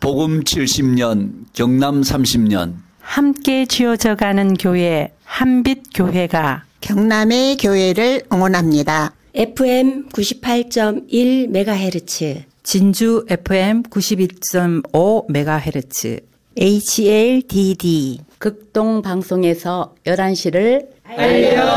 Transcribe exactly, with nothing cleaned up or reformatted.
복음 칠십 년, 경남 삼십 년. 함께 지어져가는 교회 한빛교회가 경남의 교회를 응원합니다. 에프엠 구십팔 점 일 메가헤르츠, 진주 에프엠 구십이 점 오 메가헤르츠, 에이치엘디디 극동 방송에서 열한 시를 알려